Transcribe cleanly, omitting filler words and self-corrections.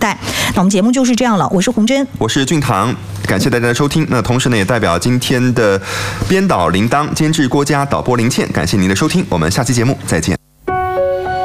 待。那我们节目就是这样了，我是洪真， 我是俊堂，感谢大家的收听。那同时呢，也代表今天的编导铃铛、监制郭嘉、导播林倩，感谢您的收听，我们下期节目再见。